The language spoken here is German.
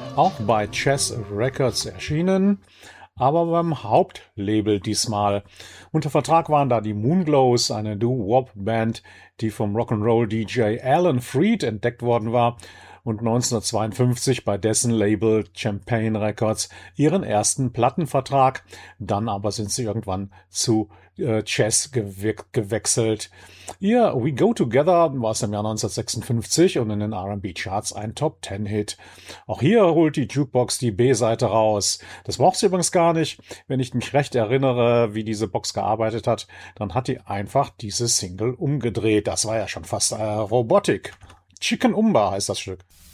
auch bei Chess Records erschienen, aber beim Hauptlabel diesmal. Unter Vertrag waren da die Moonglows, eine Doo-Wop-Band, die vom Rock'n'Roll-DJ Alan Freed entdeckt worden war und 1952 bei dessen Label Champagne Records ihren ersten Plattenvertrag. Dann aber sind sie irgendwann zu Chess gewechselt. Ihr We Go Together war es im Jahr 1956 und in den R&B-Charts ein Top-10-Hit. Auch hier holt die Jukebox die B-Seite raus. Das braucht sie übrigens gar nicht. Wenn ich mich recht erinnere, wie diese Box gearbeitet hat, dann hat die einfach diese Single umgedreht. Das war ja schon fast Robotik. Chicken Umba heißt das Stück.